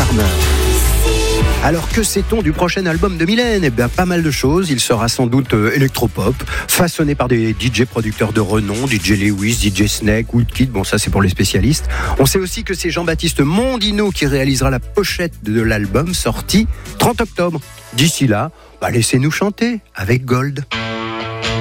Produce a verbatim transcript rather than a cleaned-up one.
Farmer. Alors que sait-on du prochain album de Mylène ? Eh bien, pas mal de choses. Il sera sans doute euh, électropop, façonné par des D J producteurs de renom, D J Lewis, D J Snake, Woodkid, bon ça c'est pour les spécialistes. On sait aussi que c'est Jean-Baptiste Mondino qui réalisera la pochette de l'album sorti trente octobre. D'ici là, bah, laissez-nous chanter avec Gold.